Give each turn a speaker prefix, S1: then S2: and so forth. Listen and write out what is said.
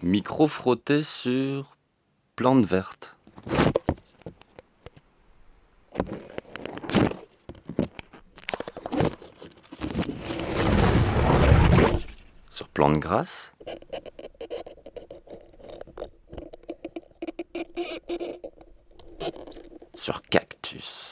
S1: Micro frotté sur plante verte. Sur plante grasse. Sur cactus.